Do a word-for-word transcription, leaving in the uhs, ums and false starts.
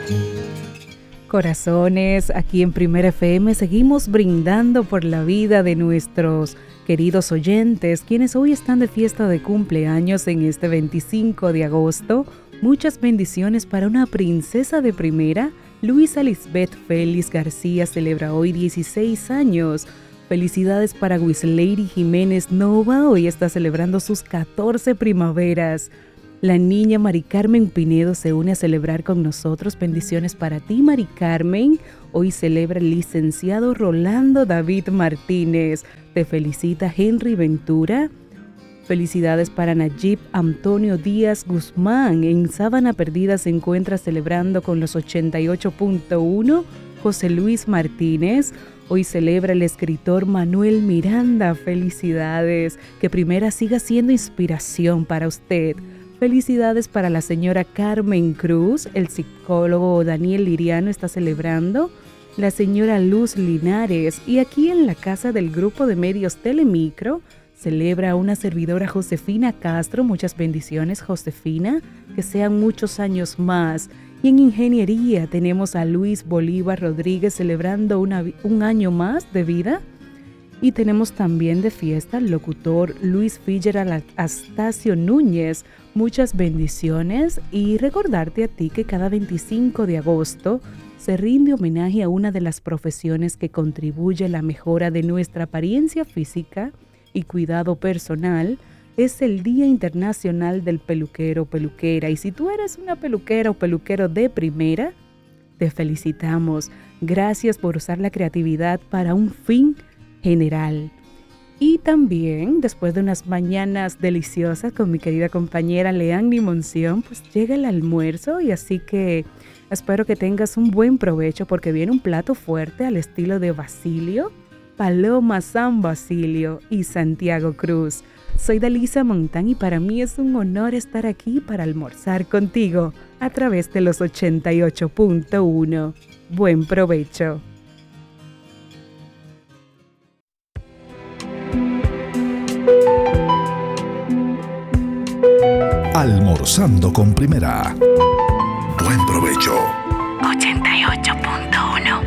Corazones, aquí en Primera F M seguimos brindando por la vida de nuestros queridos oyentes, quienes hoy están de fiesta de cumpleaños en este veinticinco de agosto. Muchas bendiciones para una princesa de primera. Luisa Lisbeth Félix García celebra hoy dieciséis años. Felicidades para Wislady Jiménez Nova, hoy está celebrando sus catorce primaveras. La niña Mari Carmen Pinedo se une a celebrar con nosotros. Bendiciones para ti, Mari Carmen. Hoy celebra el licenciado Rolando David Martínez. Te felicita Henry Ventura. Felicidades para Nayib Antonio Díaz Guzmán. En Sábana Perdida se encuentra celebrando con los ochenta y ocho punto uno. José Luis Martínez. Hoy celebra el escritor Manuel Miranda. Felicidades. Que Primera siga siendo inspiración para usted. Felicidades para la señora Carmen Cruz. El psicólogo Daniel Liriano está celebrando. La señora Luz Linares. Y aquí en la casa del grupo de medios Telemicro celebra una servidora Josefina Castro. Muchas bendiciones, Josefina. Que sean muchos años más. Y en ingeniería tenemos a Luis Bolívar Rodríguez celebrando una, un año más de vida. Y tenemos también de fiesta al locutor Luis Fitzgerald Astacio Núñez. Muchas bendiciones y recordarte a ti que cada veinticinco de agosto se rinde homenaje a una de las profesiones que contribuye a la mejora de nuestra apariencia física y cuidado personal. Es el Día Internacional del Peluquero o Peluquera. Y si tú eres una peluquera o peluquero de primera, te felicitamos. Gracias por usar la creatividad para un fin general. Y también, después de unas mañanas deliciosas con mi querida compañera Leanny Monción, pues llega el almuerzo y así que espero que tengas un buen provecho porque viene un plato fuerte al estilo de Basilio, Paloma San Basilio y Santiago Cruz. Soy Dalisa Montán y para mí es un honor estar aquí para almorzar contigo a través de los ochenta y ocho punto uno. Buen provecho. Almorzando con Primera. Buen provecho. ochenta y ocho punto uno.